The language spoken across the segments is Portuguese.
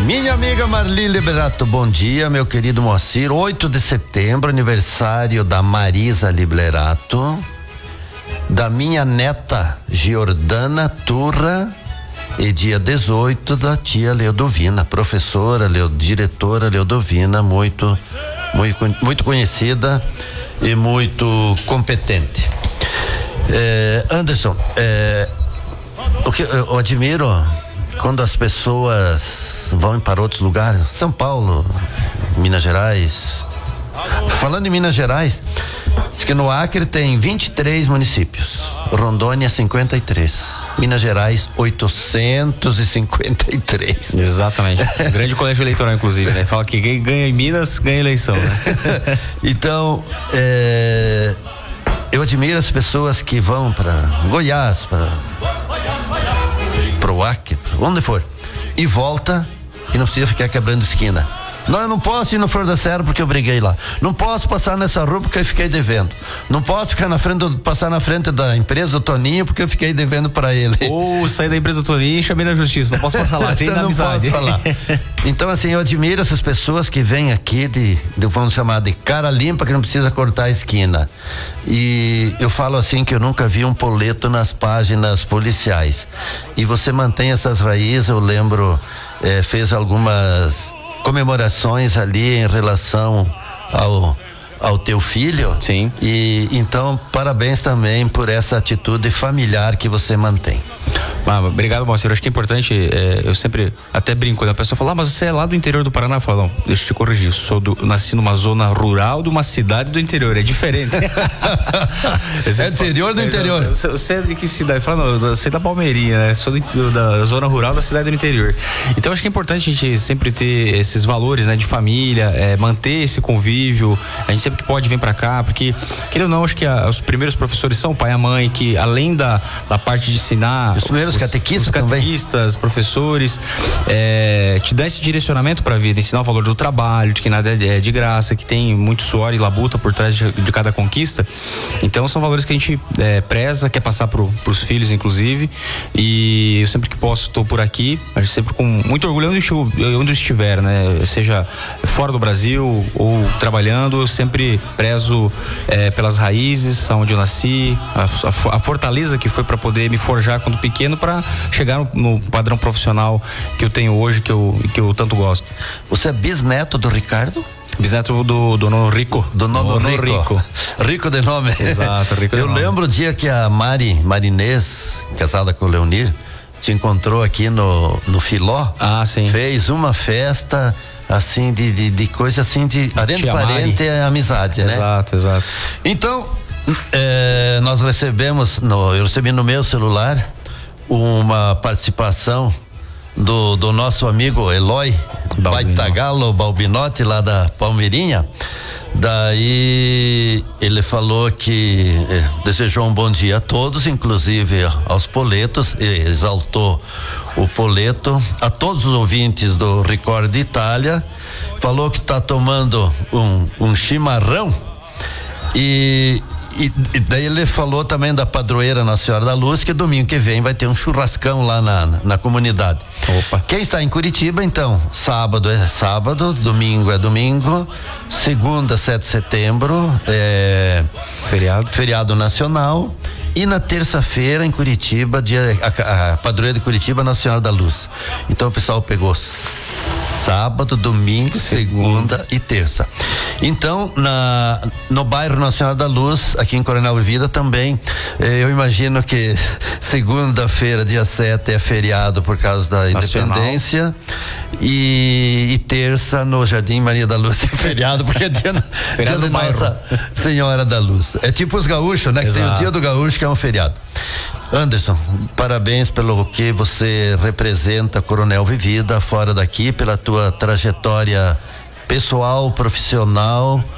Minha amiga Marli Liberato, bom dia, meu querido Moacir. 8 de setembro, aniversário da Marisa Liberato, da minha neta Giordana Turra, e dia 18 da tia Leodovina, professora, diretora Leodovina, muito conhecida e muito competente. Anderson, o que eu admiro quando as pessoas vão para outros lugares, São Paulo, Minas Gerais. Falando em Minas Gerais, diz que no Acre tem 23 municípios, Rondônia 53, Minas Gerais 853. Exatamente. Grande colégio eleitoral, inclusive, né? Fala que quem ganha em Minas ganha eleição, né? Então, eu admiro as pessoas que vão para Goiás, para o Acre, onde for, e volta e não precisa ficar quebrando esquina. Não, eu não posso ir no Flor da Serra porque eu briguei lá. Não posso passar nessa rua porque eu fiquei devendo. Não posso passar na frente da empresa do Toninho porque eu fiquei devendo para ele. Ou sair da empresa do Toninho e chamei da justiça. Não posso passar lá, tem na amizade. Posso falar. Então, assim, eu admiro essas pessoas que vêm aqui vamos chamar de cara limpa, que não precisa cortar a esquina. E eu falo assim que eu nunca vi um poleto nas páginas policiais. E você mantém essas raízes, eu lembro, fez algumas comemorações ali em relação ao teu filho. Sim. E então, parabéns também por essa atitude familiar que você mantém. Obrigado, Moacir. Acho que é importante, eu sempre até brinco, quando a pessoa fala, mas você é lá do interior do Paraná? Eu falo, não, deixa eu te corrigir, nasci numa zona rural de uma cidade do interior, é diferente. Interior do interior. Você é de que cidade? Fala, não, eu sei da Palmeirinha, né? Sou da zona rural da cidade do interior. Então acho que é importante a gente sempre ter esses valores, né? De família, manter esse convívio, a gente sempre que pode vem pra cá, porque, querendo ou não, acho que os primeiros professores são o pai e a mãe, que além da parte de ensinar, os primeiros catequistas, professores, te dá esse direcionamento para a vida, ensinar o valor do trabalho, de que nada é de graça, que tem muito suor e labuta por trás de cada conquista. Então são valores que a gente preza, quer passar pros filhos, inclusive. E eu sempre que posso estou por aqui, mas sempre com muito orgulho onde eu estiver, né? Seja fora do Brasil ou trabalhando, eu sempre prezo pelas raízes, onde eu nasci, a fortaleza que foi para poder me forjar quando pequeno para chegar no padrão profissional que eu tenho hoje, que eu tanto gosto. Você é bisneto do Ricardo? Bisneto do Nono Rico. Do Nono Rico. Rico de nome. Exato, Rico de nome. Eu lembro o dia que a Marinês, casada com o Leonir, te encontrou aqui no Filó. Ah, sim. Fez uma festa assim de coisa assim de parente e amizade, né? Exato. Então, nós eu recebi no meu celular uma participação do nosso amigo Eloy Baitagalo Balbinotti, lá da Palmeirinha. Daí ele falou que desejou um bom dia a todos, inclusive aos poletos, exaltou o poleto, a todos os ouvintes do Record Itália, falou que está tomando um chimarrão e daí ele falou também da padroeira Nossa Senhora da Luz, que domingo que vem vai ter um churrascão lá na comunidade. Opa. Quem está em Curitiba, então, sábado é sábado, domingo é domingo, segunda, 7 de setembro é feriado nacional. E na terça-feira em Curitiba, a padroeira de Curitiba, Nossa Senhora da Luz. Então o pessoal pegou sábado, domingo, segunda e terça. Então, no bairro Nossa Senhora da Luz, aqui em Coronel Vivida também, eu imagino que segunda-feira, dia 7, é feriado por causa da Independência. E terça no Jardim Maria da Luz é feriado, porque é dia de Nossa Senhora da Luz. É tipo os gaúchos, né? Que tem o dia do gaúcho, que é um feriado. Anderson, parabéns pelo que você representa, Coronel Vivida, fora daqui, pela tua trajetória pessoal, profissional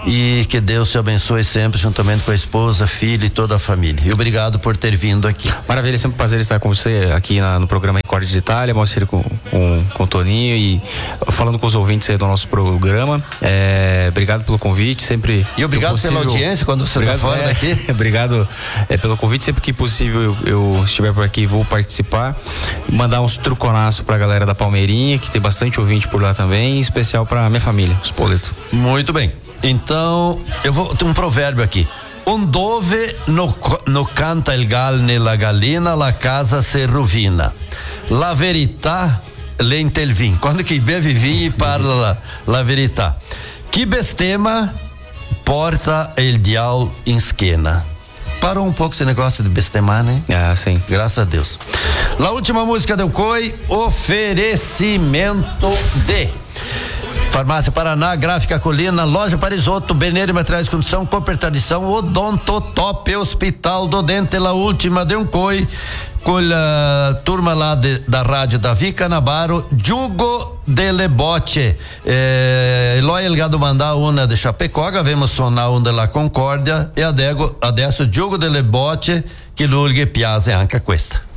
e que Deus te abençoe sempre, juntamente com a esposa, filho e toda a família. E obrigado por ter vindo aqui. Maravilha, é sempre um prazer estar com você aqui no programa Record de Itália, mostre com o Toninho e falando com os ouvintes aí do nosso programa. Obrigado pelo convite, sempre. E obrigado pela audiência quando você está fora daqui. Obrigado pelo convite, sempre que possível eu estiver por aqui, vou participar. Mandar uns truconaços pra galera da Palmeirinha, que tem bastante ouvinte por lá também, em especial pra minha família, os Spoleto. Muito bem. Então, eu vou ter um provérbio aqui. Dove no canta il gal nella gallina, la casa se rovina. La verità lenta il vin. Quando que bebe vinho e parla la verità. Chi bestema porta il diavolo in schiena. Parou um pouco esse negócio de bestemar, né? Ah, sim. Graças a Deus. La última música do COI, oferecimento de Farmácia Paraná, Gráfica Colina, Loja Parisoto, Beneiro e Materiais de Construção, Cooper Tradição, Odontotop, Hospital do Dente, La Última de COI, com a turma lá da rádio Davi Canabaro, Jugo delle Bocce, Eloy Elgado Mandá, una de Chapecó, vemos sonar una della Concórdia e adesso Jugo delle Bocce, che lulghe piace anche questa.